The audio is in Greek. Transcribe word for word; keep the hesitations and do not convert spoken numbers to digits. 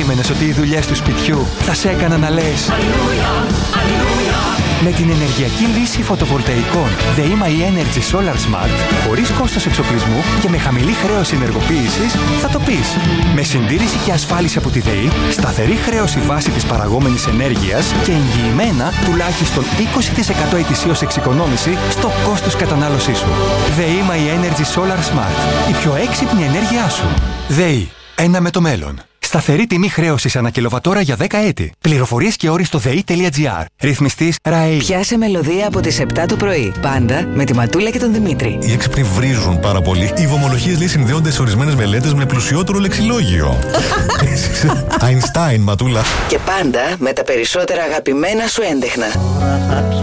περίμενες ότι οι δουλειές του σπιτιού θα σε έκαναν να λες Αλληλούια, Αλληλούια? Με την ενεργειακή λύση φωτοβολταϊκών ΔΕΗ Energy Solar Smart, χωρίς κόστος εξοπλισμού και με χαμηλή χρέωση ενεργοποίησης, θα το πεις. Με συντήρηση και ασφάλιση από τη ΔΕΗ, σταθερή χρέωση βάση της παραγόμενης ενέργειας και εγγυημένα τουλάχιστον είκοσι τοις εκατό ετησίως εξοικονόμηση στο κόστος κατανάλωσής σου. ΔΕΗ Energy Solar Smart. Η πιο έξυπνη ενέργειά σου. ΔΕΗ. Ένα με το μέλλον. Σταθερή τιμή χρέωσης ανά κιλοβατόρα για δέκα έτη. Πληροφορίες και όροι στο ΔΕΗ.gr. Ρυθμιστής ΡΑΕΗ. Πιάσε μελωδία από τις επτά το πρωί. Πάντα με τη Ματούλα και τον Δημήτρη. Οι έξυπνοι βρίζουν πάρα πολύ. Οι βομολογίες λέει συνδέονται σε ορισμένες μελέτες με πλουσιότερο λεξιλόγιο. Αϊνστάιν, Ματούλα. Και πάντα με τα περισσότερα αγαπημένα σου έντεχνα.